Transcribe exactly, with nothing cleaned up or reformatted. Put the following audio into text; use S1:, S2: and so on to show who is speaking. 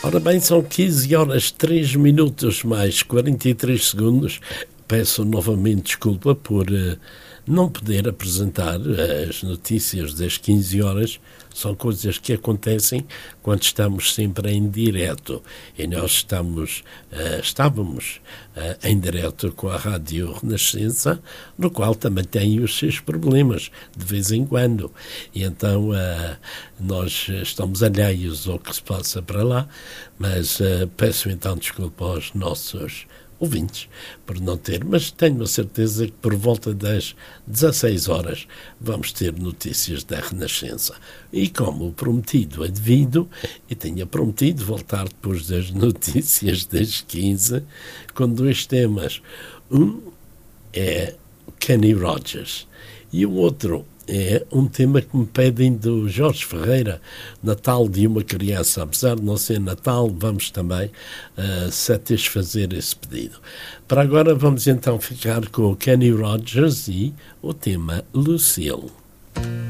S1: Ora bem, são quinze horas, três minutos mais quarenta e três segundos. Peço novamente desculpa por uh, não poder apresentar uh, as notícias das quinze horas. São coisas que acontecem quando estamos sempre em direto. E nós estamos, uh, estávamos uh, em direto com a Rádio Renascença, no qual também tem os seus problemas, de vez em quando. E então uh, nós estamos alheios ao que se passa para lá, mas uh, peço então desculpa aos nossos ouvintes por não ter, mas tenho a certeza que por volta das dezasseis horas vamos ter notícias da Renascença. E como prometido é devido, e tinha prometido voltar depois das notícias das quinze, com dois temas. Um é Kenny Rogers e o outro é um tema que me pedem do Jorge Ferreira, Natal de uma Criança. Apesar de não ser Natal, vamos também uh, satisfazer esse pedido. Para agora vamos então ficar com o Kenny Rogers e o tema Lucille.